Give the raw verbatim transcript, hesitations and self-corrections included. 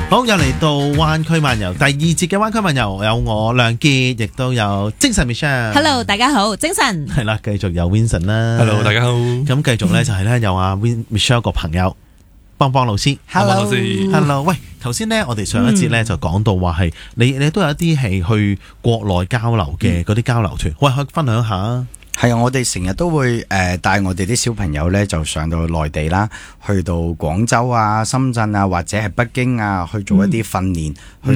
好，又嚟到灣區漫遊第二節嘅灣區漫遊，有我梁傑，亦都有精神 Michelle。 Hello， 大家好，精神係啦，繼續有 Vincent 啦。 Hello， 大家好。 咁繼續咧就係咧有阿 Vin Michelle 個朋友邦邦老師。 Hello， 老師。 Hello， 喂，頭先咧我哋上一節咧就講到話係你你都有一啲係去國內交流嘅嗰啲交流團，喂，可以分享下。 係啊，我哋成日都會誒帶我哋啲小朋友咧，就上到內地啦，去到廣州啊、深圳啊，或者係北京啊，去做一啲訓練，去